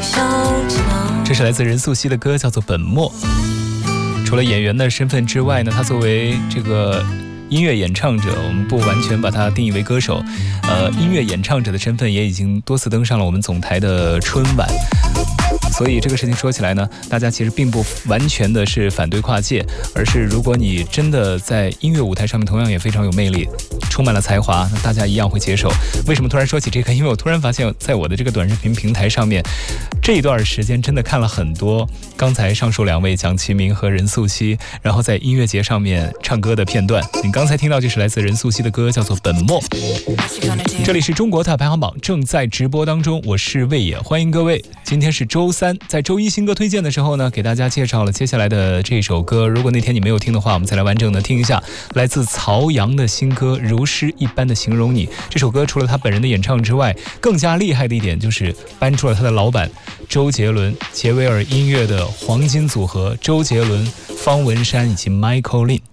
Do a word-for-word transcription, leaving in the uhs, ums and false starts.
这是来自任素汐的歌，叫做《本末》。除了演员的身份之外呢，他作为这个音乐演唱者，我们不完全把它定义为歌手，呃，音乐演唱者的身份也已经多次登上了我们总台的春晚。所以这个事情说起来呢，大家其实并不完全的是反对跨界，而是如果你真的在音乐舞台上面同样也非常有魅力，充满了才华，那大家一样会接受。为什么突然说起这个？因为我突然发现在我的这个短视频平台上面，这一段时间真的看了很多刚才上述两位蒋奇明和任素汐然后在音乐节上面唱歌的片段。你刚才听到就是来自任素汐的歌，叫做《本末》。这里是中国大排行榜正在直播当中，我是魏野，欢迎各位。今天是周三，在周一新歌推荐的时候呢，给大家介绍了接下来的这首歌。如果那天你没有听的话，我们再来完整的听一下，来自曹阳的新歌《如诗一般的形容你》。这首歌除了他本人的演唱之外，更加厉害的一点就是搬出了他的老板周杰伦、杰维尔音乐的黄金组合，周杰伦、方文山以及 Michael Lin。